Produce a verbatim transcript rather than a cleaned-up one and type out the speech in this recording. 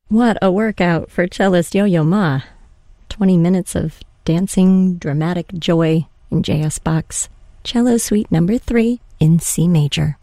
What a workout for cellist Yo-Yo Ma. twenty minutes of dancing, dramatic joy in J S. Bach's Cello Suite Number three in C major.